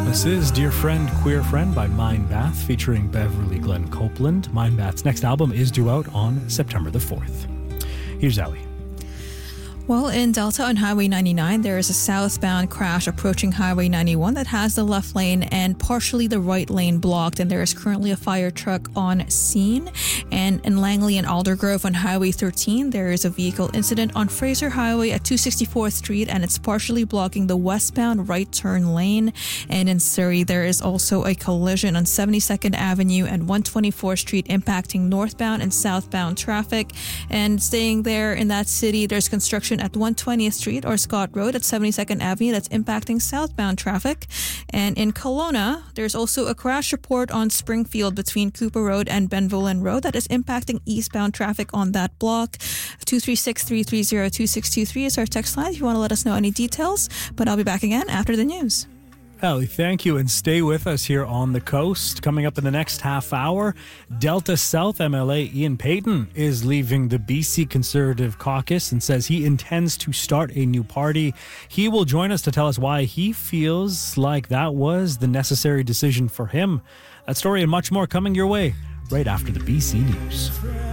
This is Dear Friend, Queer Friend by Mindbath, featuring Beverly Glenn Copeland. Mindbath's next album is due out on September the 4th. Here's Ali. Well, in Delta on Highway 99, there is a southbound crash approaching Highway 91 that has the left lane and partially the right lane blocked, and there is currently a fire truck on scene. And in Langley and Aldergrove on Highway 13, there is a vehicle incident on Fraser Highway at 264th Street, and it's partially blocking the westbound right turn lane. And in Surrey, there is also a collision on 72nd Avenue and 124th Street impacting northbound and southbound traffic. And staying there in that city, there's construction at 120th Street or Scott Road at 72nd Avenue that's impacting southbound traffic. And in Kelowna, there's also a crash report on Springfield between Cooper Road and Benvolen Road that is impacting eastbound traffic on that block. 236-330-2623 is our text line if you want to let us know any details. But I'll be back again after the news. Ali, thank you, and stay with us here on the coast. Coming up in the next half hour, Delta South MLA Ian Payton is leaving the BC Conservative Caucus and says he intends to start a new party. He will join us to tell us why he feels like that was the necessary decision for him. That story and much more coming your way right after the BC News.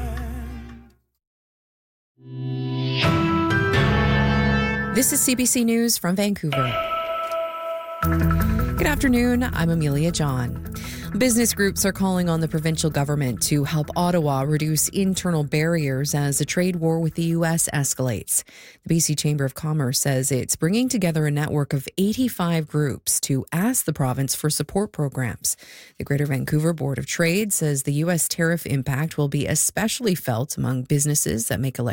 This is CBC News from Vancouver. Good afternoon, I'm Amelia John. Business groups are calling on the provincial government to help Ottawa reduce internal barriers as the trade war with the U.S. escalates. The BC Chamber of Commerce says it's bringing together a network of 85 groups to ask the province for support programs. The Greater Vancouver Board of Trade says the U.S. tariff impact will be especially felt among businesses that make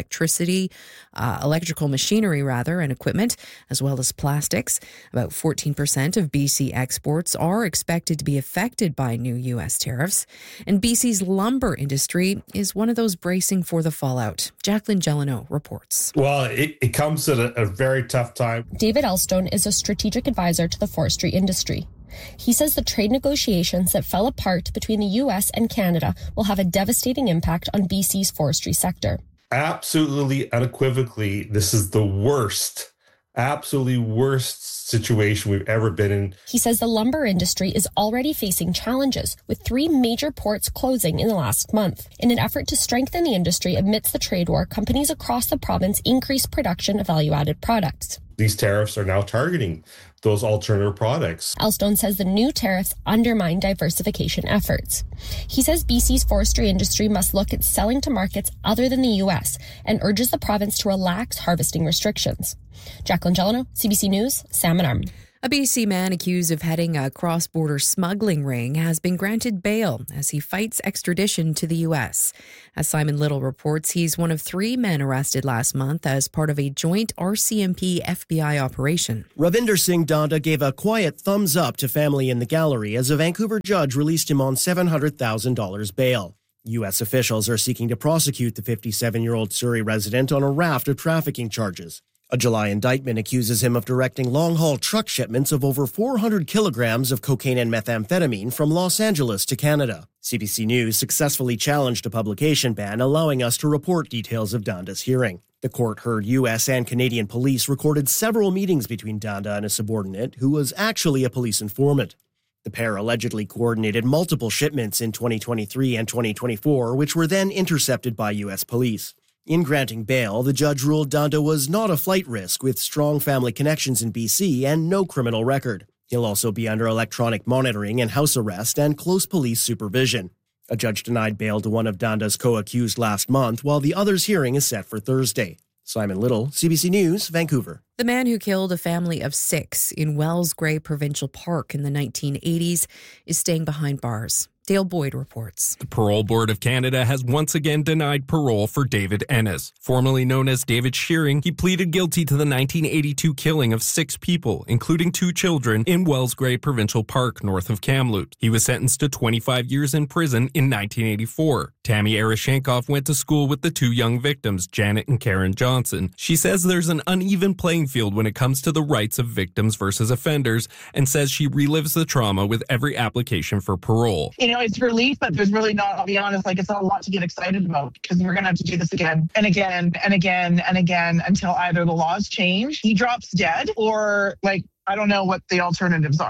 electrical machinery and equipment, as well as plastics. About 14% of BC exports are expected to be affected by new U.S. tariffs. And BC's lumber industry is one of those bracing for the fallout. Jacqueline Gelano reports. Well, it comes at a very tough time. David Elstone is a strategic advisor to the forestry industry. He says the trade negotiations that fell apart between the U.S. and Canada will have a devastating impact on BC's forestry sector. Absolutely, unequivocally, this is the absolutely worst situation we've ever been in. He says the lumber industry is already facing challenges, with 3 major ports closing in the last month. In an effort to strengthen the industry amidst the trade war, companies across the province increased production of value-added products. These tariffs are now targeting those alternative products. Elstone says the new tariffs undermine diversification efforts. He says BC's forestry industry must look at selling to markets other than the U.S. and urges the province to relax harvesting restrictions. Jacqueline Gelano, CBC News, Salmon Arm. A BC man accused of heading a cross-border smuggling ring has been granted bail as he fights extradition to the U.S. As Simon Little reports, he's one of 3 men arrested last month as part of a joint RCMP-FBI operation. Ravinder Singh Danda gave a quiet thumbs up to family in the gallery as a Vancouver judge released him on $700,000 bail. U.S. officials are seeking to prosecute the 57-year-old Surrey resident on a raft of trafficking charges. A July indictment accuses him of directing long-haul truck shipments of over 400 kilograms of cocaine and methamphetamine from Los Angeles to Canada. CBC News successfully challenged a publication ban, allowing us to report details of Danda's hearing. The court heard U.S. and Canadian police recorded several meetings between Danda and a subordinate who was actually a police informant. The pair allegedly coordinated multiple shipments in 2023 and 2024, which were then intercepted by U.S. police. In granting bail, the judge ruled Danda was not a flight risk with strong family connections in BC and no criminal record. He'll also be under electronic monitoring and house arrest and close police supervision. A judge denied bail to one of Danda's co-accused last month, while the other's hearing is set for Thursday. Simon Little, CBC News, Vancouver. The man who killed a family of 6 in Wells Grey Provincial Park in the 1980s is staying behind bars. Dale Boyd reports. The Parole Board of Canada has once again denied parole for David Ennis. Formerly known as David Shearing, he pleaded guilty to the 1982 killing of 6 people, including 2 children, in Wells Grey Provincial Park, north of Kamloops. He was sentenced to 25 years in prison in 1984. Tammy Arishenkoff went to school with the 2 young victims, Janet and Karen Johnson. She says there's an uneven playing field when it comes to the rights of victims versus offenders, and says she relives the trauma with every application for parole. It's relief, but there's really not, I'll be honest, it's not a lot to get excited about because we're going to have to do this again and again and again and again until either the laws change, he drops dead, or I don't know what the alternatives are.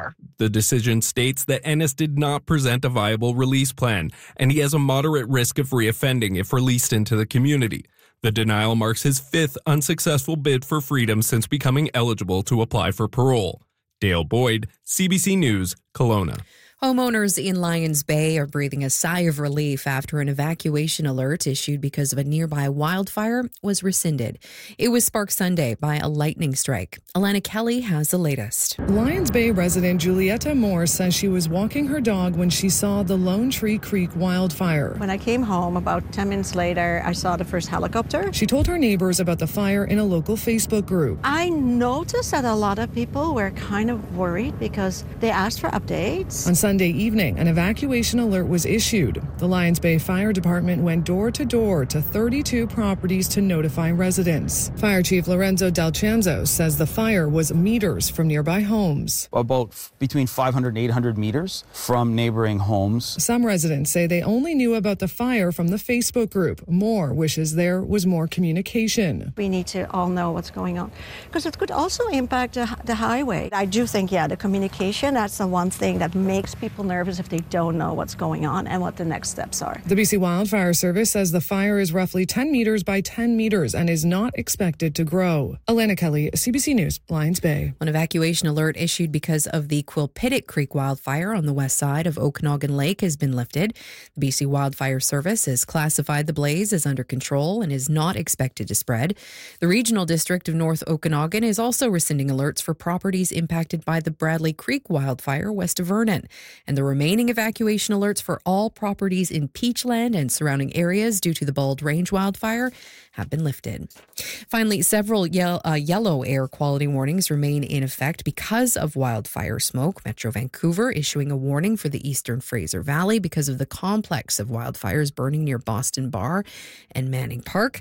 The decision states that Ennis did not present a viable release plan, and he has a moderate risk of reoffending if released into the community. The denial marks his 5th unsuccessful bid for freedom since becoming eligible to apply for parole. Dale Boyd, CBC News, Kelowna. Homeowners in Lions Bay are breathing a sigh of relief after an evacuation alert issued because of a nearby wildfire was rescinded. It was sparked Sunday by a lightning strike. Alana Kelly has the latest. Lions Bay resident Julietta Moore says she was walking her dog when she saw the Lone Tree Creek wildfire. When I came home, about 10 minutes later, I saw the first helicopter. She told her neighbors about the fire in a local Facebook group. I noticed that a lot of people were kind of worried because they asked for updates. On Sunday evening, an evacuation alert was issued. The Lions Bay Fire Department went door to door to 32 properties to notify residents. Fire Chief Lorenzo Del Chanzo says the fire was meters from nearby homes. About between 500 and 800 meters from neighboring homes. Some residents say they only knew about the fire from the Facebook group. Moore wishes there was more communication. We need to all know what's going on because it could also impact the highway. I do think, the communication, that's the one thing that makes people nervous if they don't know what's going on and what the next steps are. The BC Wildfire Service says the fire is roughly 10 meters by 10 meters and is not expected to grow. Alana Kelly, CBC News, Lions Bay. An evacuation alert issued because of the Quilpitick Creek wildfire on the west side of Okanagan Lake has been lifted. The BC Wildfire Service has classified the blaze as under control and is not expected to spread. The Regional District of North Okanagan is also rescinding alerts for properties impacted by the Bradley Creek wildfire west of Vernon. And the remaining evacuation alerts for all properties in Peachland and surrounding areas due to the Bald Range wildfire have been lifted. Finally, several yellow air quality warnings remain in effect because of wildfire smoke. Metro Vancouver issuing a warning for the eastern Fraser Valley because of the complex of wildfires burning near Boston Bar and Manning Park.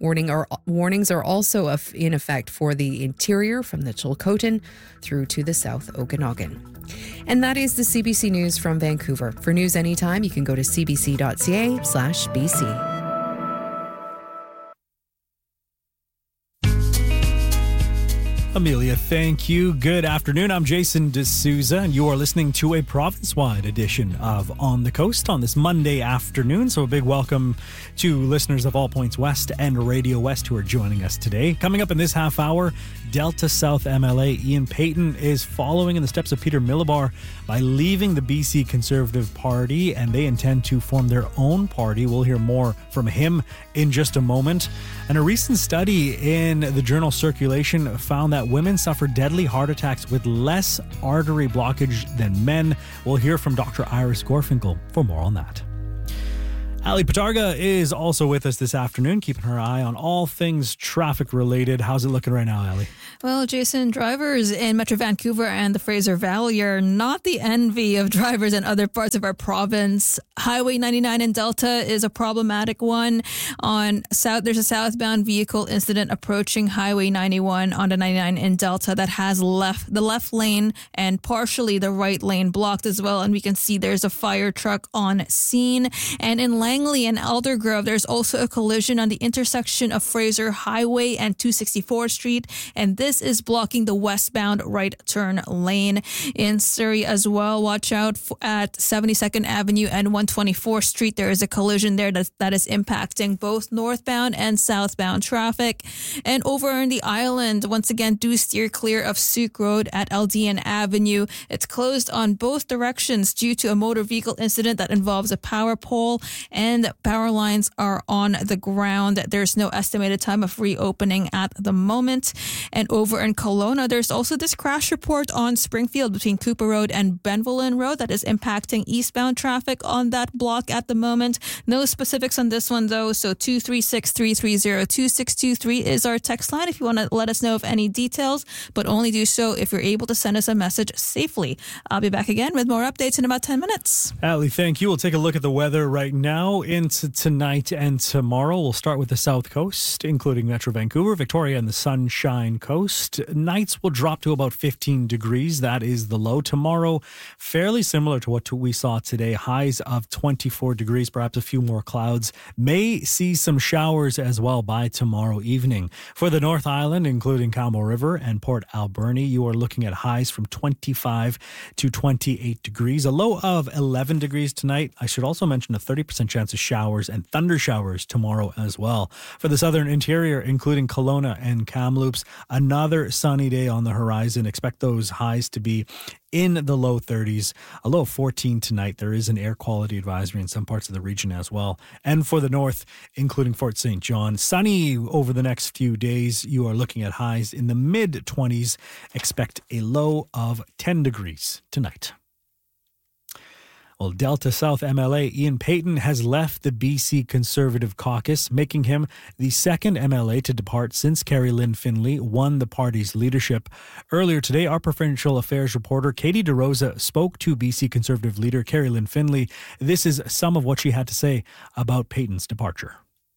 Warnings are also in effect for the interior from the Chilcotin through to the South Okanagan. And that is the CBC News from Vancouver. For news anytime, you can go to cbc.ca/BC. Amelia, thank you. Good afternoon. I'm Jason D'Souza, and you are listening to a province-wide edition of On the Coast on this Monday afternoon. So a big welcome to listeners of All Points West and Radio West who are joining us today. Coming up in this half hour, Delta South MLA Ian Paton is following in the steps of Peter Milobar by leaving the BC Conservative Party, and they intend to form their own party. We'll hear more from him in just a moment. And a recent study in the journal Circulation found that women suffer deadly heart attacks with less artery blockage than men. We'll hear from Dr. Iris Gorfinkel for more on that. Ali Patarga is also with us this afternoon, keeping her eye on all things traffic related. How's it looking right now, Ali? Well, Jason, drivers in Metro Vancouver and the Fraser Valley are not the envy of drivers in other parts of our province. Highway 99 in Delta is a problematic one. There's a southbound vehicle incident approaching Highway 91 on the 99 in Delta that has the left lane and partially the right lane blocked as well. And we can see there's a fire truck on scene. And in Langley and Aldergrove, there's also a collision on the intersection of Fraser Highway and 264th Street, and this is blocking the westbound right turn lane. In Surrey as well, watch out at 72nd Avenue and 124th Street. There is a collision there that is impacting both northbound and southbound traffic. And over in the island, once again, do steer clear of Sooke Road at Aldean Avenue. It's closed on both directions due to a motor vehicle incident that involves a power pole, and power lines are on the ground. There's no estimated time of reopening at the moment. And over in Kelowna, there's also this crash report on Springfield between Cooper Road and Benvelin Road that is impacting eastbound traffic on that block at the moment. No specifics on this one, though. So 236-330-2623 is our text line if you want to let us know of any details, but only do so if you're able to send us a message safely. I'll be back again with more updates in about 10 minutes. Ali, thank you. We'll take a look at the weather right now. Snow into tonight and tomorrow. We'll start with the South Coast, including Metro Vancouver, Victoria, and the Sunshine Coast. Nights will drop to about 15 degrees. That is the low. Tomorrow, fairly similar to what we saw today. Highs of 24 degrees, perhaps a few more clouds. May see some showers as well by tomorrow evening. For the North Island, including Calmo River and Port Alberni, you are looking at highs from 25 to 28 degrees. A low of 11 degrees tonight. I should also mention a 30% chance of showers and thunder showers tomorrow as well. For the southern interior, including Kelowna and Kamloops, another sunny day on the horizon. Expect those highs to be in the low 30s, a low of 14 tonight. There is an air quality advisory in some parts of the region as well. And for the north, including Fort St. John, sunny over the next few days. You are looking at highs in the mid-20s. Expect a low of 10 degrees tonight. Well, Delta South MLA Ian Paton has left the BC Conservative Caucus, making him the second MLA to depart since Carrie Lynn Finley won the party's leadership. Earlier today, our provincial affairs reporter Katie DeRosa spoke to BC Conservative leader Carrie Lynn Finley. This is some of what she had to say about Paton's departure.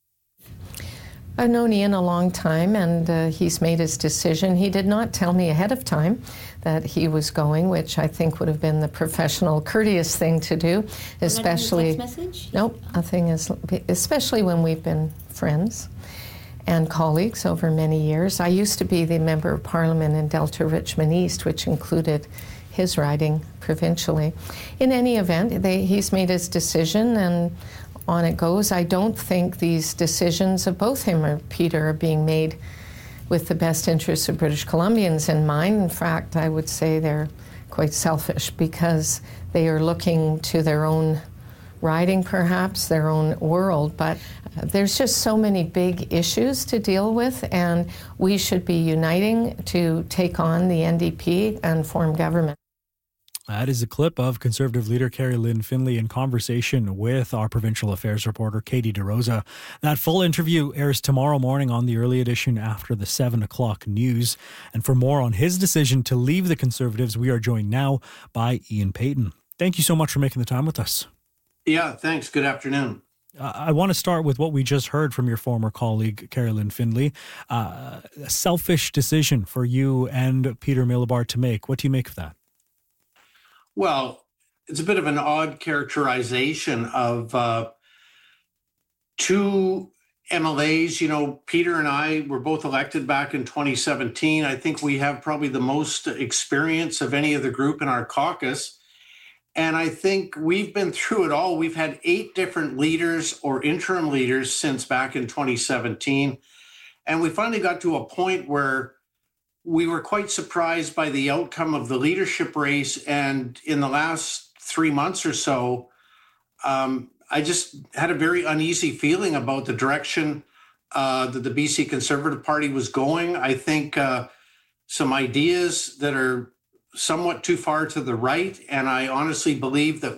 I've known Ian a long time, and he's made his decision. He did not tell me ahead of time that he was going, which I think would have been the professional, courteous thing to do, especially. Text message? Nope, nothing is, especially when we've been friends and colleagues over many years. I used to be the member of parliament in Delta Richmond East, which included his riding provincially. In any event, he's made his decision, and on it goes. I don't think these decisions of both him or Peter are being made with the best interests of British Columbians in mind. In fact, I would say they're quite selfish because they are looking to their own riding, perhaps, their own world. But there's just so many big issues to deal with, and we should be uniting to take on the NDP and form government. That is a clip of Conservative leader Carrie Lynn Finley in conversation with our provincial affairs reporter Katie DeRosa. That full interview airs tomorrow morning on the early edition after the 7 o'clock news. And for more on his decision to leave the Conservatives, we are joined now by Ian Paton. Thank you so much for making the time with us. Yeah, thanks. Good afternoon. I want to start with what we just heard from your former colleague, Carrie Lynn Finley. A selfish decision for you and Peter Millibard to make. What do you make of that? Well, it's a bit of an odd characterization of two MLAs. You know, Peter and I were both elected back in 2017. I think we have probably the most experience of any other group in our caucus. And I think we've been through it all. We've had 8 different leaders or interim leaders since back in 2017. And we finally got to a point where we were quite surprised by the outcome of the leadership race. And in the last 3 months or so, I just had a very uneasy feeling about the direction that the BC Conservative Party was going. I think some ideas that are somewhat too far to the right. And I honestly believe that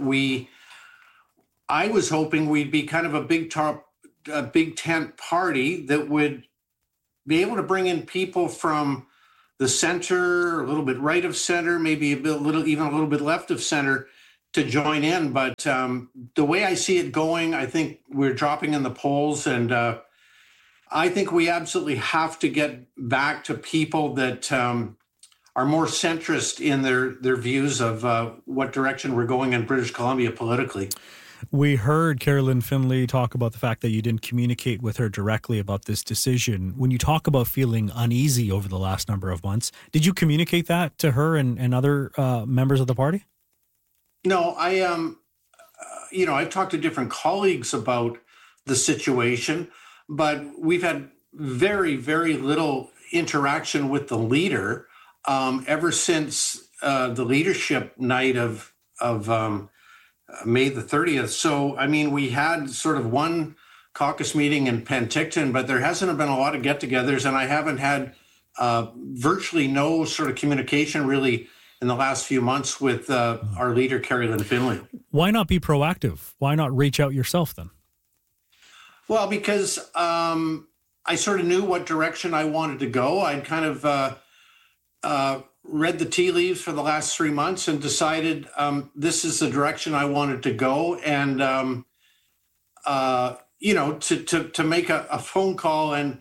I was hoping we'd be kind of a big tent party that would be able to bring in people from the center, a little bit right of center, maybe even a little bit left of center to join in. But the way I see it going, I think we're dropping in the polls. And I think we absolutely have to get back to people that are more centrist in their views of what direction we're going in British Columbia politically. We heard Carrie Lynn Finley talk about the fact that you didn't communicate with her directly about this decision. When you talk about feeling uneasy over the last number of months, did you communicate that to her and other members of the party? No, I've talked to different colleagues about the situation, but we've had very, very little interaction with the leader ever since the leadership night of May the 30th. So, I mean, we had sort of one caucus meeting in Penticton, but there hasn't been a lot of get-togethers, and I haven't had virtually no sort of communication really in the last few months with our leader, Carrie Lynn Finley. Why not be proactive? Why not reach out yourself then? Well, because I sort of knew what direction I wanted to go. I'd kind of read the tea leaves for the last 3 months and decided this is the direction I wanted to go. And to make a phone call and,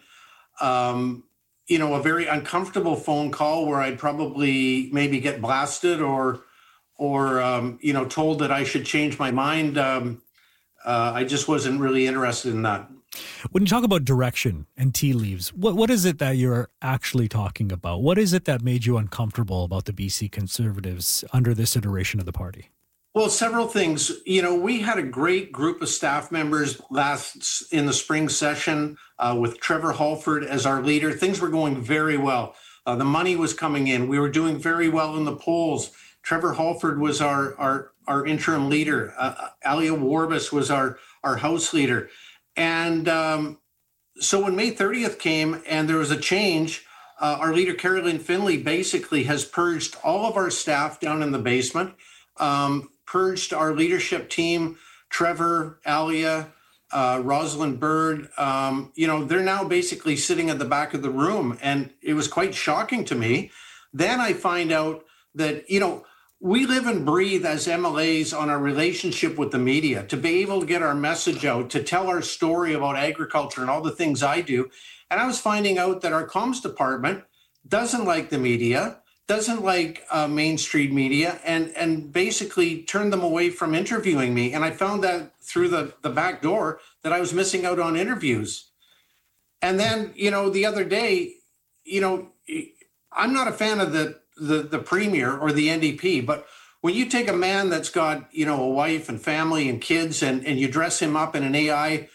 a very uncomfortable phone call where I'd probably maybe get blasted or told that I should change my mind. I just wasn't really interested in that. When you talk about direction and tea leaves, what is it that you're actually talking about? What is it that made you uncomfortable about the BC Conservatives under this iteration of the party? Well, several things. We had a great group of staff members in the spring session with Trevor Halford as our leader. Things were going very well. The money was coming in. We were doing very well in the polls. Trevor Halford was our interim leader. Alia Warbus was our House leader. And so when May 30th came and there was a change, our leader, Carolyn Finley, basically has purged all of our staff down in the basement, purged our leadership team, Trevor, Alia, Rosalind Bird. They're now basically sitting at the back of the room. And it was quite shocking to me. Then I find out that, we live and breathe as MLAs on our relationship with the media, to be able to get our message out, to tell our story about agriculture and all the things I do. And I was finding out that our comms department doesn't like the media, doesn't like mainstream media, and basically turned them away from interviewing me. And I found that through the back door that I was missing out on interviews. And then, the other day, I'm not a fan of the premier or the NDP, but when you take a man that's got, a wife and family and kids and you dress him up in an AI,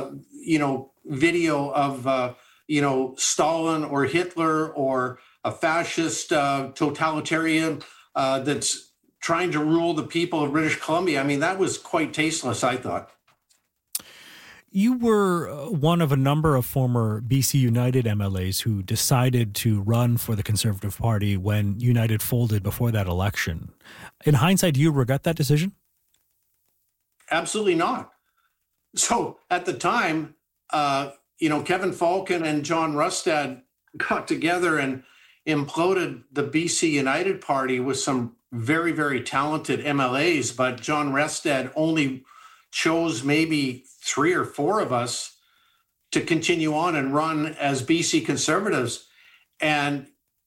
video of, Stalin or Hitler or a fascist totalitarian that's trying to rule the people of British Columbia, I mean, that was quite tasteless, I thought. You were one of a number of former BC United MLAs who decided to run for the Conservative Party when United folded before that election. In hindsight, do you regret that decision? Absolutely not. So at the time, Kevin Falcon and John Rustad got together and imploded the BC United Party with some very, very talented MLAs, but John Rustad only chose maybe 3 or 4 of us to continue on and run as BC Conservatives. And,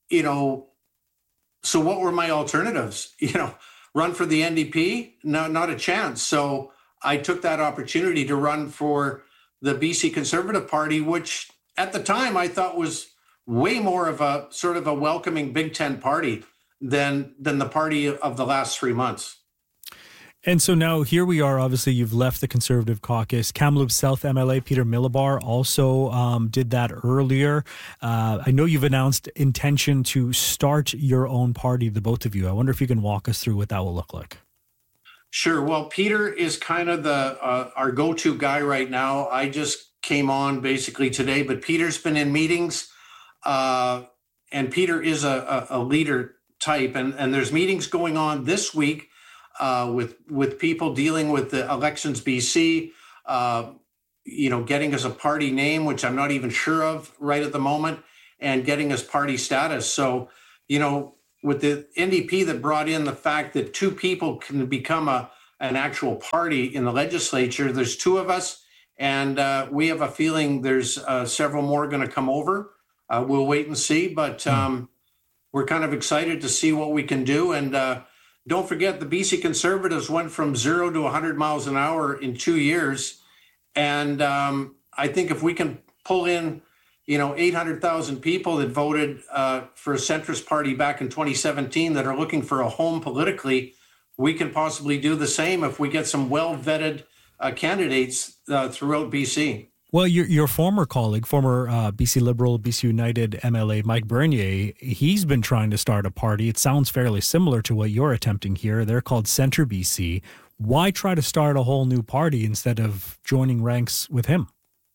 so what were my alternatives? Run for the NDP? No, not a chance. So I took that opportunity to run for the BC Conservative Party, which at the time I thought was way more of a sort of a welcoming Big Tent party than the party of the last 3 months. And so now here we are. Obviously, you've left the Conservative caucus. Kamloops South MLA Peter Milabar also did that earlier. I know you've announced intention to start your own party, the both of you. I wonder if you can walk us through what that will look like. Sure. Well, Peter is kind of our go-to guy right now. I just came on basically today, but Peter's been in meetings, and Peter is a leader type, and there's meetings going on this week with people dealing with the Elections BC, getting us a party name, which I'm not even sure of right at the moment, and getting us party status. So, with the NDP that brought in the fact that 2 people can become an actual party in the legislature, there's 2 of us, and we have a feeling there's several more going to come over. We'll wait and see, but we're kind of excited to see what we can do. And don't forget, the BC Conservatives went from 0 to 100 miles an hour in 2 years. And I think if we can pull in, 800,000 people that voted for a centrist party back in 2017 that are looking for a home politically, we can possibly do the same if we get some well-vetted candidates throughout BC. Well, your former colleague, former BC Liberal, BC United MLA Mike Bernier, he's been trying to start a party. It sounds fairly similar to what you're attempting here. They're called Centre BC. Why try to start a whole new party instead of joining ranks with him?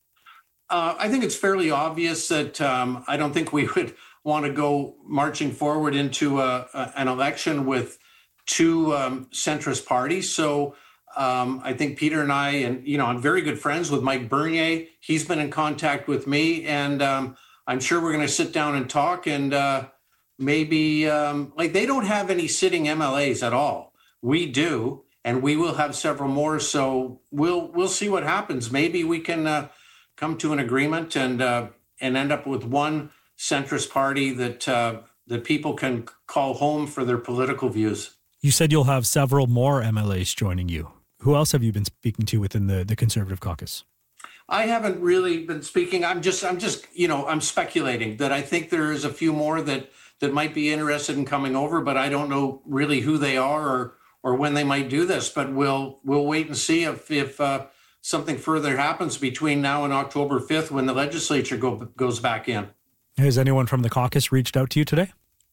I think it's fairly obvious that I don't think we would want to go marching forward into an election with 2 centrist parties. So I think Peter and I, and, I'm very good friends with Mike Bernier. He's been in contact with me, and I'm sure we're going to sit down and talk, and maybe they don't have any sitting MLAs at all. We do. and we will have several more. So we'll see what happens. Maybe we can come to an agreement and end up with one centrist party that people can call home for their political views. You said you'll have several more MLAs joining you. Who else have you been speaking to within the Conservative caucus? I haven't really been speaking. I'm just, I'm speculating that I think there's a few more that might be interested in coming over, but I don't know really who they are or when they might do this. But we'll wait and see if something further happens between now and October 5th when the legislature goes back in. Has anyone from the caucus reached out to you today?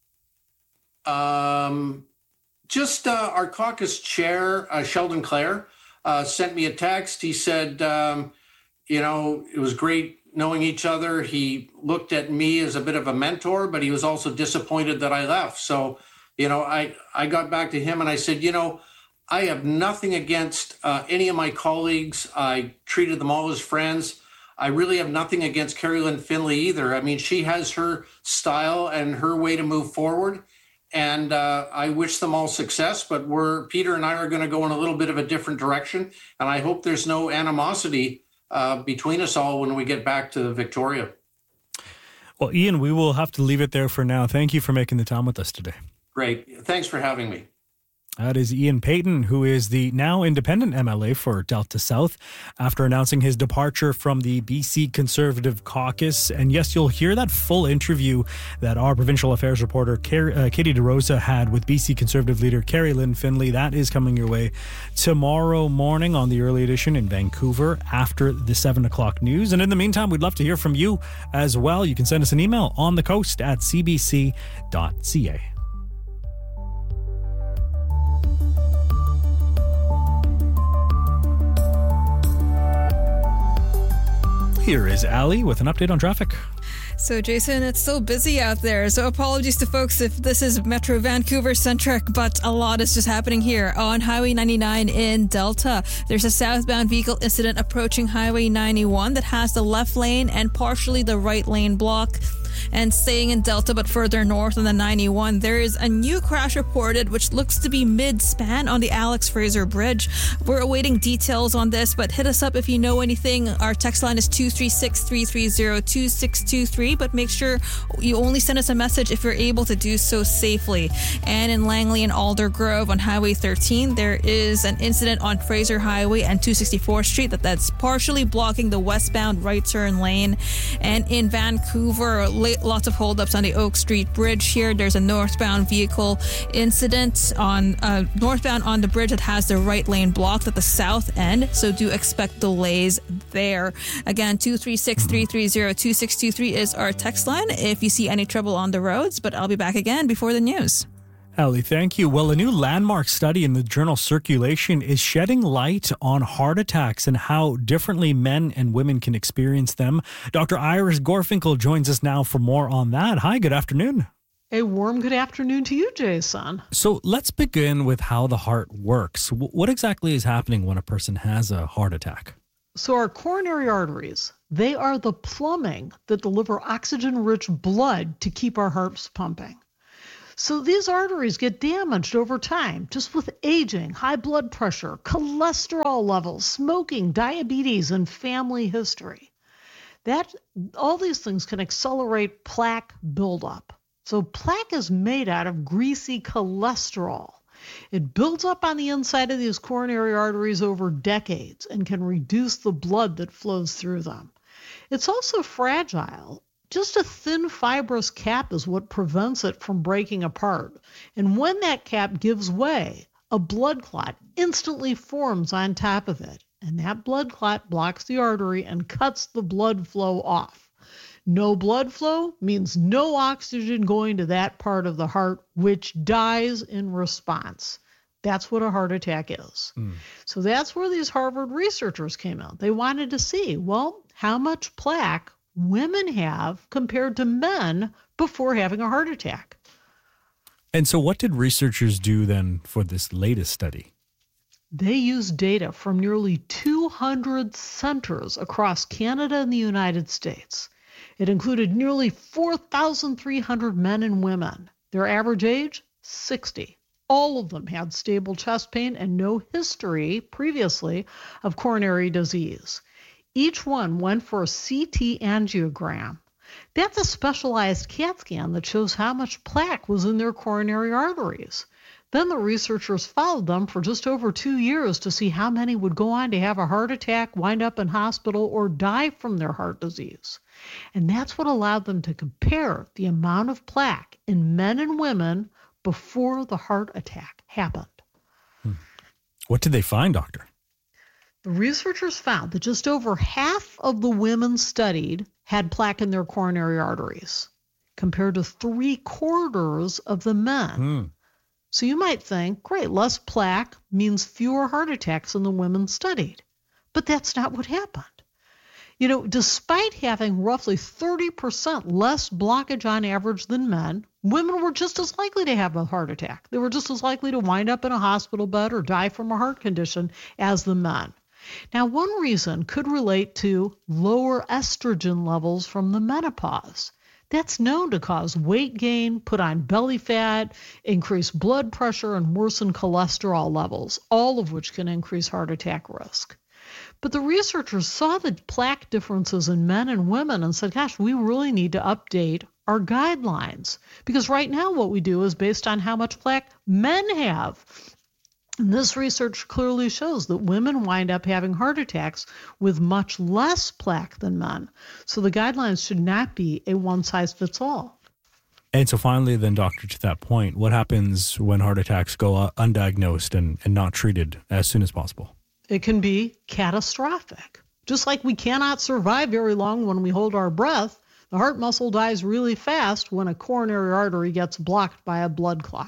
Just our caucus chair, Sheldon Clare, sent me a text. He said, it was great knowing each other. He looked at me as a bit of a mentor, but he was also disappointed that I left. So, I got back to him and I said, I have nothing against any of my colleagues. I treated them all as friends. I really have nothing against Carrie-Lynne Findlay either. I mean, she has her style and her way to move forward. And I wish them all success, but Peter and I are going to go in a little bit of a different direction. And I hope there's no animosity between us all when we get back to Victoria. Well, Ian, we will have to leave it there for now. Thank you for making the time with us today. Great. Thanks for having me. That is Ian Payton, who is the now independent MLA for Delta South, after announcing his departure from the BC Conservative Caucus. And yes, you'll hear that full interview that our provincial affairs reporter Katie DeRosa had with BC Conservative leader Carrie-Lynne Findlay. That is coming your way tomorrow morning on the early edition in Vancouver after the 7 o'clock news. And in the meantime, we'd love to hear from you as well. You can send us an email on the coast at cbc.ca. Here is Ali with an update on traffic. So, Jason, it's still busy out there. So apologies to folks if this is Metro Vancouver centric, but a lot is just happening here. On Highway 99 in Delta, there's a southbound vehicle incident approaching Highway 91 that has the left lane and partially the right lane blocked. And staying in Delta, but further north on the 91, there is a new crash reported, which looks to be mid-span on the Alex Fraser Bridge. We're awaiting details on this, but hit us up if you know anything. Our text line is 236-330-2623, but make sure you only send us a message if you're able to do so safely. And in Langley and Aldergrove on Highway 13, there is an incident on Fraser Highway and 264th Street that's partially blocking the westbound right turn lane. And in Vancouver, lots of holdups on the Oak Street Bridge here. There's a northbound vehicle incident on northbound on the bridge that has the right lane blocked at the south end, so do expect delays there. Again, 236-330-2623 is our text line if you see any trouble on the roads, but I'll be back again before the news. Ali, thank you. Well, a new landmark study in the journal Circulation is shedding light on heart attacks and how differently men and women can experience them. Dr. Iris Gorfinkel joins us now for more on that. Hi, good afternoon. A warm good afternoon to you, Jason. So let's begin with how the heart works. What exactly is happening when a person has a heart attack? So our coronary arteries, they are the plumbing that deliver oxygen-rich blood to keep our hearts pumping. So these arteries get damaged over time, just with aging, high blood pressure, cholesterol levels, smoking, diabetes, and family history. All these things can accelerate plaque buildup. So plaque is made out of greasy cholesterol. It builds up on the inside of these coronary arteries over decades and can reduce the blood that flows through them. It's also fragile. Just a thin fibrous cap is what prevents it from breaking apart. And when that cap gives way, a blood clot instantly forms on top of it. And that blood clot blocks the artery and cuts the blood flow off. No blood flow means no oxygen going to that part of the heart, which dies in response. That's what a heart attack is. So that's where these Harvard researchers came out. They wanted to see, well, how much plaque women have compared to men before having a heart attack. And so what did researchers do then for this latest study? They used data from nearly 200 centers across Canada and the United States. It included nearly 4,300 men and women. Their average age, 60. All of them had stable chest pain and no history previously of coronary disease. Each one went for a CT angiogram. That's a specialized CAT scan that shows how much plaque was in their coronary arteries. Then the researchers followed them for just over 2 years to see how many would go on to have a heart attack, wind up in hospital, or die from their heart disease. And that's what allowed them to compare the amount of plaque in men and women before the heart attack happened. What did they find, doctor? The researchers found that just over half of the women studied had plaque in their coronary arteries, compared to 3/4 of the men. So you might think, great, less plaque means fewer heart attacks in the women studied. But that's not what happened. You know, despite having roughly 30% less blockage on average than men, women were just as likely to have a heart attack. They were just as likely to wind up in a hospital bed or die from a heart condition as the men. Now, one reason could relate to lower estrogen levels from the menopause. That's known to cause weight gain, put on belly fat, increase blood pressure, and worsen cholesterol levels, all of which can increase heart attack risk. But the researchers saw the plaque differences in men and women and said, gosh, we really need to update our guidelines. Because right now what we do is based on how much plaque men have. And this research clearly shows that women wind up having heart attacks with much less plaque than men. So the guidelines should not be a one-size-fits-all. And so finally then, doctor, to that point, what happens when heart attacks go undiagnosed and not treated as soon as possible? It can be catastrophic. Just like we cannot survive very long when we hold our breath, the heart muscle dies really fast when a coronary artery gets blocked by a blood clot.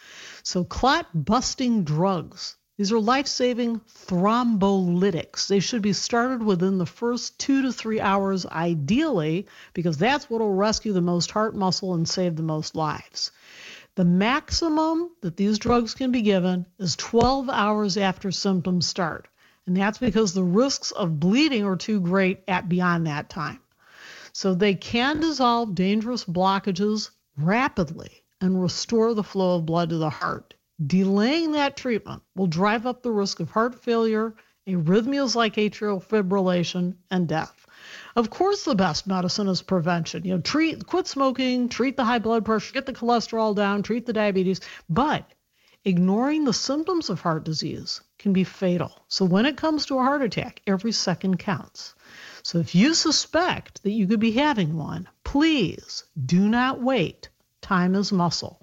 So clot-busting drugs, these are life-saving thrombolytics. They should be started within the first 2 to 3 hours ideally, because that's what will rescue the most heart muscle and save the most lives. The maximum that these drugs can be given is 12 hours after symptoms start. And that's because the risks of bleeding are too great at beyond that time. So they can dissolve dangerous blockages rapidly and restore the flow of blood to the heart. Delaying that treatment will drive up the risk of heart failure, arrhythmias like atrial fibrillation, and death. Of course, the best medicine is prevention. You know, quit smoking, treat the high blood pressure, get the cholesterol down, treat the diabetes. But ignoring the symptoms of heart disease can be fatal. So when it comes to a heart attack, every second counts. So if you suspect that you could be having one, please do not wait. Time is muscle.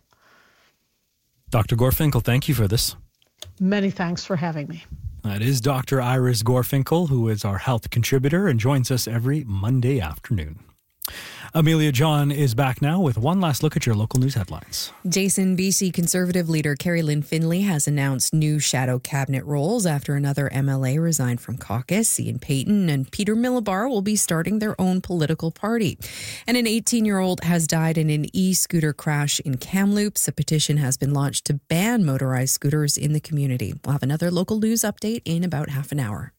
Dr. Gorfinkel, thank you for this. Many thanks for having me. That is Dr. Iris Gorfinkel, who is our health contributor and joins us every Monday afternoon. Amelia John is back now with one last look at your local news headlines. Jason, BC Conservative leader Carrie Lynn Finlay has announced new shadow cabinet roles after another MLA resigned from caucus. Ian Payton and Peter Millibar will be starting their own political party. And an 18-year-old has died in an e-scooter crash in Kamloops. A petition has been launched to ban motorized scooters in the community. We'll have another local news update in about half an hour.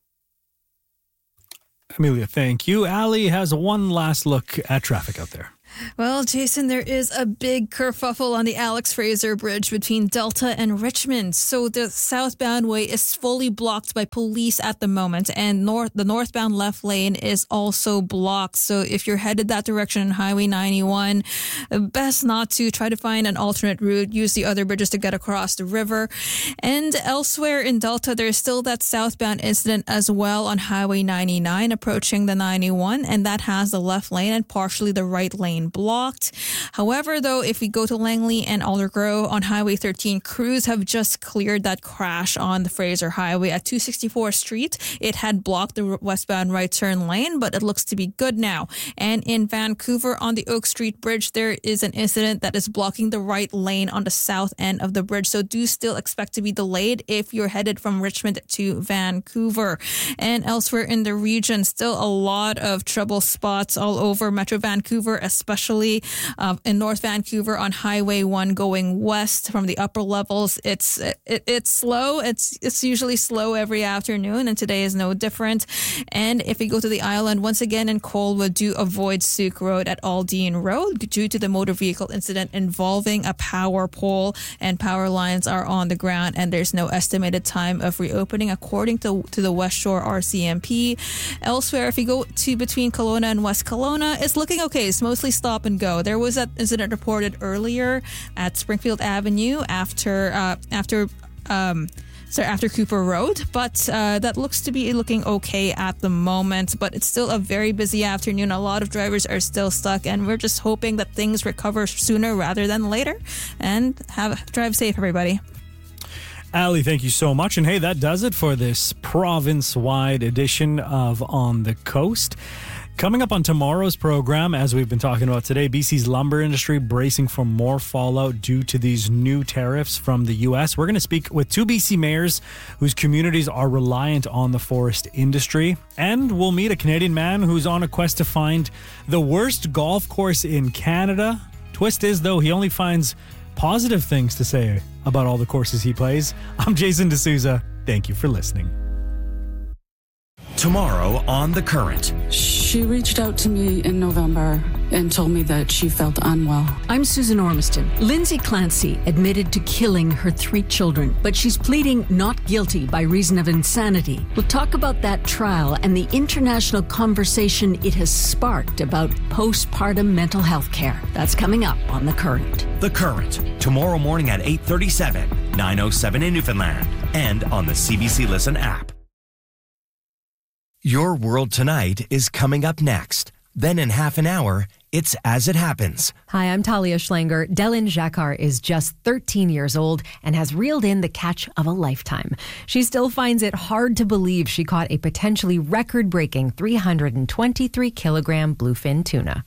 Amelia, thank you. Ali has one last look at traffic out there. Well, Jason, there is a big kerfuffle on the Alex Fraser Bridge between Delta and Richmond. So the southbound way is fully blocked by police at the moment, and the northbound left lane is also blocked. So if you're headed that direction on Highway 91, best not to. Try to find an alternate route. Use the other bridges to get across the river. And elsewhere in Delta, there's still that southbound incident as well on Highway 99 approaching the 91, and that has the left lane and partially the right lane blocked. However, though, if we go to Langley and Aldergrove on Highway 13, crews have just cleared that crash on the Fraser Highway at 264th Street. It had blocked the westbound right turn lane, but it looks to be good now. And in Vancouver on the Oak Street Bridge, there is an incident that is blocking the right lane on the south end of the bridge. So do still expect to be delayed if you're headed from Richmond to Vancouver. And elsewhere in the region, still a lot of trouble spots all over Metro Vancouver, especially especially in North Vancouver on Highway 1 going west from the upper levels. It's slow. It's usually slow every afternoon, and today is no different. And if you go to the island, once again in Colwood, do avoid Souk Road at Aldine Road due to the motor vehicle incident involving a power pole, and power lines are on the ground, and there's no estimated time of reopening according to the West Shore RCMP. Elsewhere, if you go to between Kelowna and West Kelowna, it's looking okay. It's mostly stop and go. There was that incident reported earlier at Springfield Avenue after Cooper Road, but that looks to be looking okay at the moment. But it's still a very busy afternoon. A lot of drivers are still stuck, and we're just hoping that things recover sooner rather than later. And drive safe, everybody. Ali, thank you so much. And hey, that does it for this province-wide edition of On the Coast. Coming up on tomorrow's program, as we've been talking about today, BC's lumber industry bracing for more fallout due to these new tariffs from the U.S. We're going to speak with 2 BC mayors whose communities are reliant on the forest industry. And we'll meet a Canadian man who's on a quest to find the worst golf course in Canada. Twist is, though, he only finds positive things to say about all the courses he plays. I'm Jason D'Souza. Thank you for listening. Tomorrow on The Current. She reached out to me in November and told me that she felt unwell. I'm Susan Ormiston. Lindsay Clancy admitted to killing her 3 children, but she's pleading not guilty by reason of insanity. We'll talk about that trial and the international conversation it has sparked about postpartum mental health care. That's coming up on The Current. The Current, tomorrow morning at 8:37, 9:07 in Newfoundland, and on the CBC Listen app. Your World Tonight is coming up next. Then in half an hour, it's As It Happens. Hi, I'm Talia Schlanger. Delyn Jacquard is just 13 years old and has reeled in the catch of a lifetime. She still finds it hard to believe she caught a potentially record-breaking 323-kilogram bluefin tuna.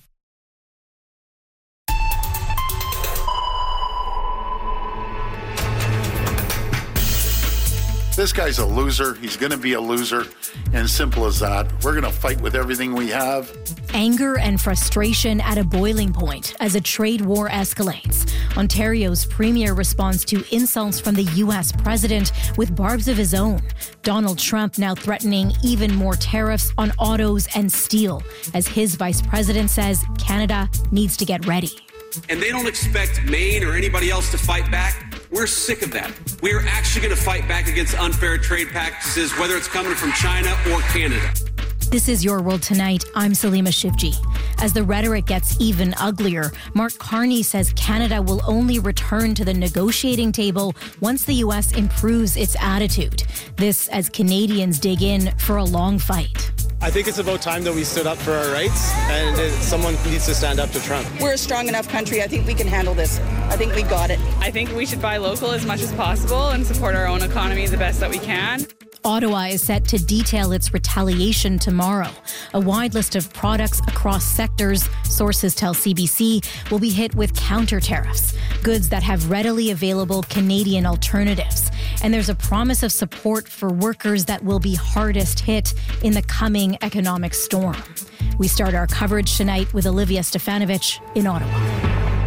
This guy's a loser. He's going to be a loser. And simple as that. We're going to fight with everything we have. Anger and frustration at a boiling point as a trade war escalates. Ontario's premier responds to insults from the U.S. president with barbs of his own. Donald Trump now threatening even more tariffs on autos and steel, as his vice president says Canada needs to get ready. And they don't expect Maine or anybody else to fight back. We're sick of that. We are actually going to fight back against unfair trade practices, whether it's coming from China or Canada. This is Your World Tonight. I'm Salima Shivji. As the rhetoric gets even uglier, Mark Carney says Canada will only return to the negotiating table once the U.S. improves its attitude. This as Canadians dig in for a long fight. I think it's about time that we stood up for our rights, and someone needs to stand up to Trump. We're a strong enough country. I think we can handle this. I think we got it. I think we should buy local as much as possible and support our own economy the best that we can. Ottawa is set to detail its retaliation tomorrow. A wide list of products across sectors, sources tell CBC, will be hit with counter tariffs, goods that have readily available Canadian alternatives. And there's a promise of support for workers that will be hardest hit in the coming economic storm. We start our coverage tonight with Olivia Stefanovich in Ottawa.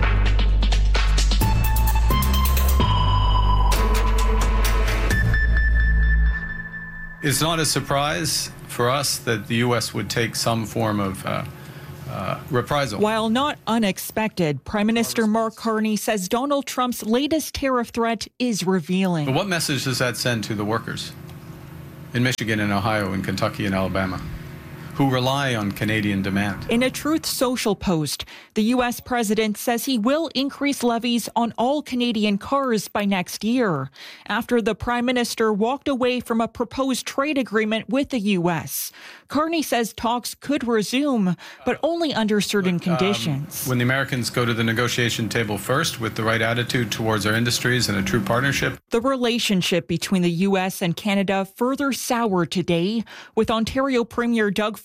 It's not a surprise for us that the U.S. would take some form of reprisal. While not unexpected, Prime Minister Mark Carney says Donald Trump's latest tariff threat is revealing. But what message does that send to the workers in Michigan and Ohio and Kentucky and Alabama who rely on Canadian demand? In a Truth Social post, the U.S. president says he will increase levies on all Canadian cars by next year, after the prime minister walked away from a proposed trade agreement with the U.S. Carney says talks could resume, but only under certain conditions. When the Americans go to the negotiation table first with the right attitude towards our industries and a true partnership. The relationship between the U.S. and Canada further soured today, with Ontario Premier Doug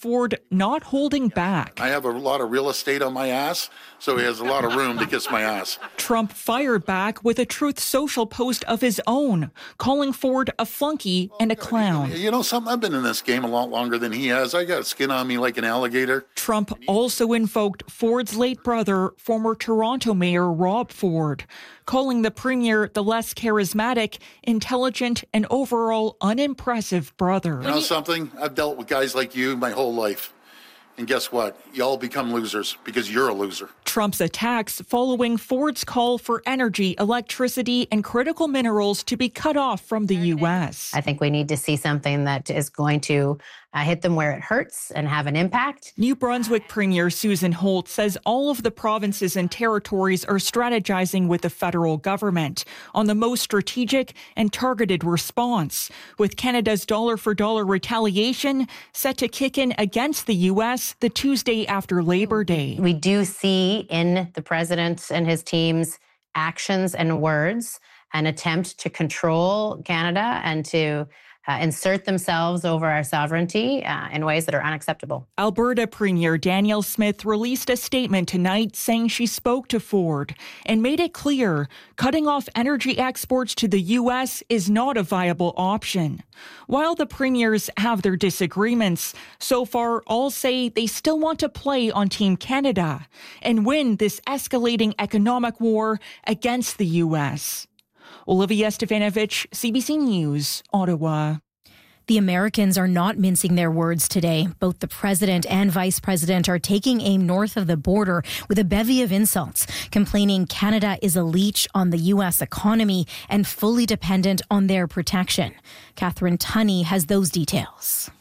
Ford not holding back. I have a lot of real estate on my ass, so he has a lot of room to kiss my ass. Trump fired back with a Truth Social post of his own, calling Ford a flunky and a clown. You know something? I've been in this game a lot longer than he has. I got skin on me like an alligator. Trump also invoked Ford's late brother, former Toronto Mayor Rob Ford, calling the premier the less charismatic, intelligent, and overall unimpressive brother. You know something? I've dealt with guys like you my whole life. And guess what? Y'all become losers because you're a loser. Trump's attacks following Ford's call for energy, electricity, and critical minerals to be cut off from the U.S. I think we need to see something that is going to hit them where it hurts and have an impact. New Brunswick Premier Susan Holt says all of the provinces and territories are strategizing with the federal government on the most strategic and targeted response, with Canada's dollar-for-dollar retaliation set to kick in against the U.S. the Tuesday after Labor Day. We do see in the president and his team's actions and words an attempt to control Canada and to insert themselves over our sovereignty in ways that are unacceptable. Alberta Premier Danielle Smith released a statement tonight saying she spoke to Ford and made it clear cutting off energy exports to the U.S. is not a viable option. While the premiers have their disagreements, so far all say they still want to play on Team Canada and win this escalating economic war against the U.S. Olivia Stefanovich, CBC News, Ottawa. The Americans are not mincing their words today. Both the president and vice president are taking aim north of the border with a bevy of insults, complaining Canada is a leech on the U.S. economy and fully dependent on their protection. Catherine Tunney has those details.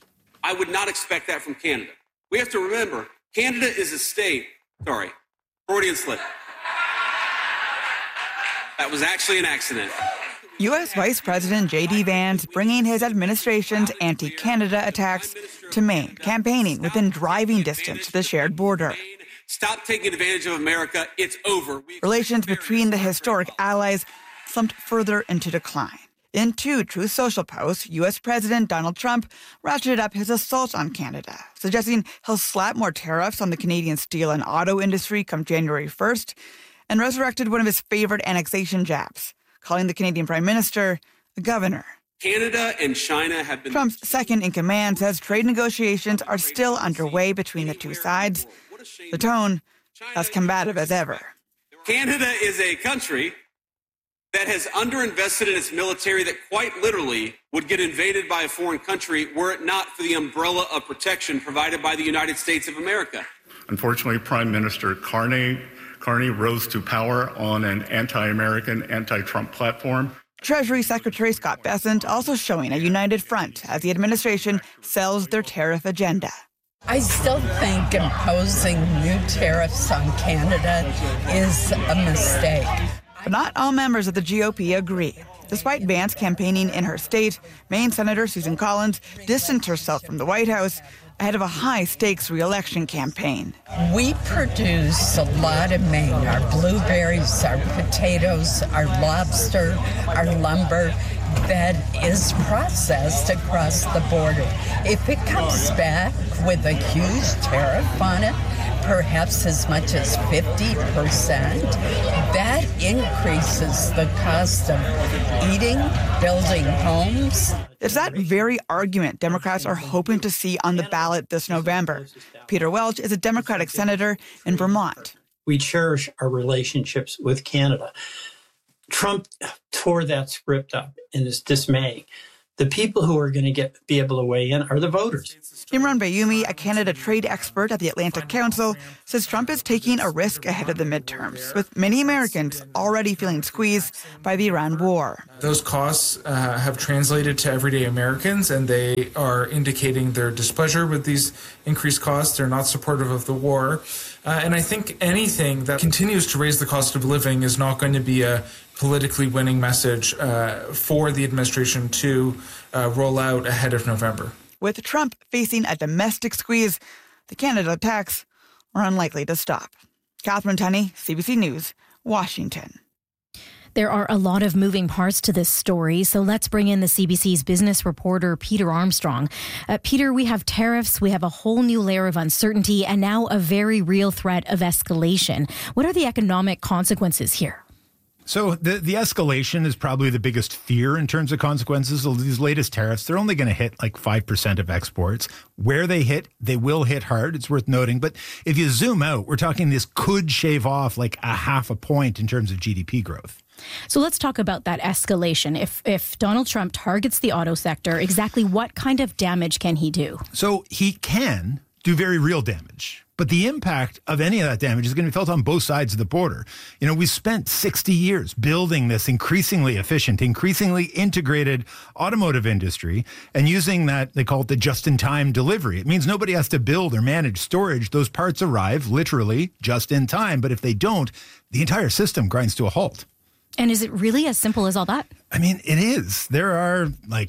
I would not expect that from Canada. We have to remember, Canada is a state. Sorry, Freudian slip. That was actually an accident. U.S. Vice President J.D. Vance bringing his administration's anti-Canada attacks to Maine, campaigning within driving distance of the shared border. Stop taking advantage of America. It's over. Relations between the historic allies slumped further into decline. In two Truth Social posts, U.S. President Donald Trump ratcheted up his assault on Canada, suggesting he'll slap more tariffs on the Canadian steel and auto industry come January 1st, and resurrected one of his favorite annexation jabs, calling the Canadian Prime Minister a governor. Canada and China have been... Trump's second-in-command says trade negotiations are still underway between the two sides. The tone as combative as ever. Canada is a country that has underinvested in its military that quite literally would get invaded by a foreign country were it not for the umbrella of protection provided by the United States of America. Unfortunately, Prime Minister Carney rose to power on an anti-American, anti-Trump platform. Treasury Secretary Scott Bessent also showing a united front as the administration sells their tariff agenda. I still think imposing new tariffs on Canada is a mistake. But not all members of the GOP agree. Despite Vance campaigning in her state, Maine Senator Susan Collins distanced herself from the White House ahead of a high-stakes re-election campaign. We produce a lot of Maine, our blueberries, our potatoes, our lobster, our lumber that is processed across the border. If it comes back with a huge tariff on it, perhaps as much as 50%, that increases the cost of eating, building homes. It's that very argument Democrats are hoping to see on the ballot this November. Peter Welch is a Democratic senator in Vermont. We cherish our relationships with Canada. Trump tore that script up and is dismaying. The people who are going to be able to weigh in are the voters. Imran Bayoumi, a Canada trade expert at the Atlantic Council, says Trump is taking a risk ahead of the midterms, with many Americans already feeling squeezed by the Iran war. Those costs have translated to everyday Americans, and they are indicating their displeasure with these increased costs. They're not supportive of the war. And I think anything that continues to raise the cost of living is not going to be a politically winning message for the administration to roll out ahead of November. With Trump facing a domestic squeeze, the Canada attacks are unlikely to stop. Catherine Tunney, CBC News, Washington. There are a lot of moving parts to this story, so let's bring in the CBC's business reporter, Peter Armstrong. Peter, we have tariffs, we have a whole new layer of uncertainty, and now a very real threat of escalation. What are the economic consequences here? So the escalation is probably the biggest fear in terms of consequences of these latest tariffs. They're only going to hit like 5% of exports. Where they hit, they will hit hard. It's worth noting. But if you zoom out, we're talking this could shave off like 0.5 point in terms of GDP growth. So let's talk about that escalation. If Donald Trump targets the auto sector, exactly what kind of damage can he do? So he can do very real damage. But the impact of any of that damage is going to be felt on both sides of the border. You know, we spent 60 years building this increasingly efficient, increasingly integrated automotive industry and using that, they call it the just-in-time delivery. It means nobody has to build or manage storage. Those parts arrive literally just in time. But if they don't, the entire system grinds to a halt. And is it really as simple as all that? I mean, it is. There are like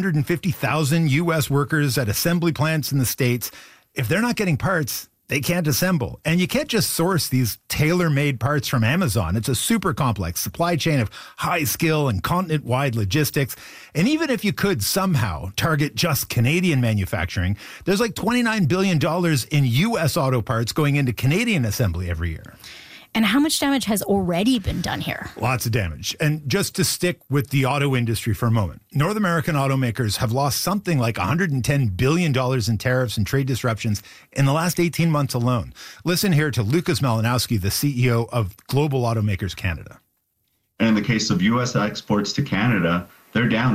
950,000 U.S. workers at assembly plants in the States. If they're not getting parts, they can't assemble. And you can't just source these tailor-made parts from Amazon. It's a super complex supply chain of high skill and continent-wide logistics. And even if you could somehow target just Canadian manufacturing, there's like $29 billion in U.S. auto parts going into Canadian assembly every year. And how much damage has already been done here? Lots of damage. And just to stick with the auto industry for a moment, North American automakers have lost something like $110 billion in tariffs and trade disruptions in the last 18 months alone. Listen here to Lucas Malinowski, the CEO of Global Automakers Canada. In the case of U.S. exports to Canada, they're down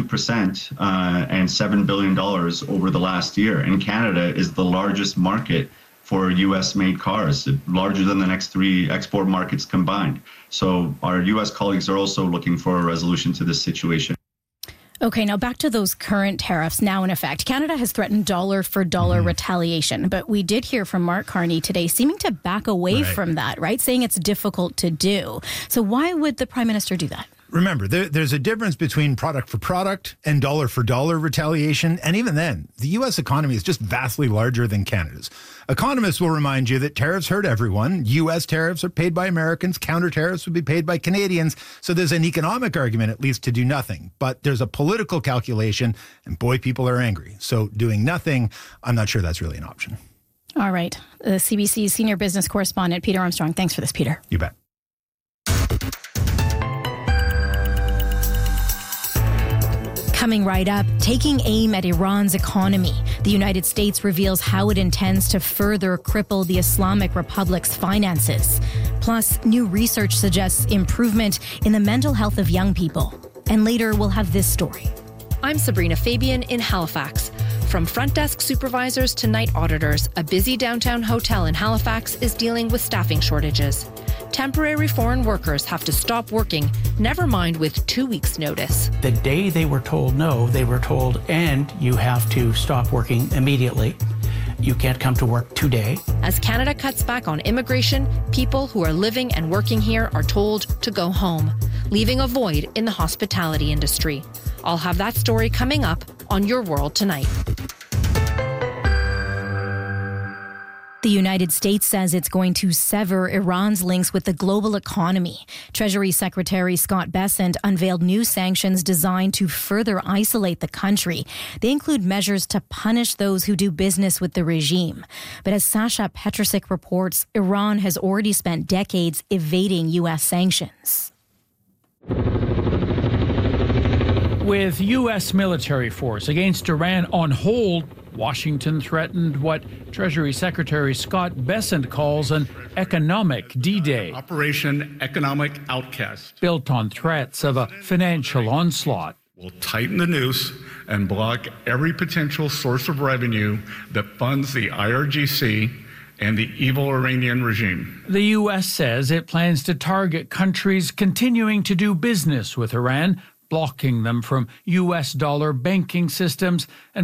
22% and $7 billion over the last year. And Canada is the largest market for U.S.-made cars, larger than the next 3 export markets combined. So our U.S. colleagues are also looking for a resolution to this situation. Okay, now back to those current tariffs now in effect. Canada has threatened dollar-for-dollar retaliation, but we did hear from Mark Carney today seeming to back away from that, right? Saying it's difficult to do. So why would the Prime Minister do that? Remember, there's a difference between product for product and dollar for dollar retaliation. And even then, the U.S. economy is just vastly larger than Canada's. Economists will remind you that tariffs hurt everyone. U.S. tariffs are paid by Americans. Counter tariffs would be paid by Canadians. So there's an economic argument, at least, to do nothing. But there's a political calculation, and boy, people are angry. So doing nothing, I'm not sure that's really an option. All right. The CBC's senior business correspondent, Peter Armstrong. Thanks for this, Peter. You bet. Coming right up, taking aim at Iran's economy. The United States reveals how it intends to further cripple the Islamic Republic's finances. Plus, new research suggests improvement in the mental health of young people. And later, we'll have this story. I'm Sabrina Fabian in Halifax. From front desk supervisors to night auditors, a busy downtown hotel in Halifax is dealing with staffing shortages. Temporary foreign workers have to stop working, never mind with 2 weeks' notice. The day they were told no, they were told, and you have to stop working immediately. You can't come to work today. As Canada cuts back on immigration, people who are living and working here are told to go home, leaving a void in the hospitality industry. I'll have that story coming up on Your World Tonight. The United States says it's going to sever Iran's links with the global economy. Treasury Secretary Scott Bessent unveiled new sanctions designed to further isolate the country. They include measures to punish those who do business with the regime. But as Sasha Petrusik reports, Iran has already spent decades evading U.S. sanctions. With U.S. military force against Iran on hold, Washington threatened what Treasury Secretary Scott Bessent calls an economic D-Day. Operation Economic Outcast. Built on threats of a financial onslaught. We'll tighten the noose and block every potential source of revenue that funds the IRGC and the evil Iranian regime. The U.S. says it plans to target countries continuing to do business with Iran, blocking them from U.S. dollar banking systems and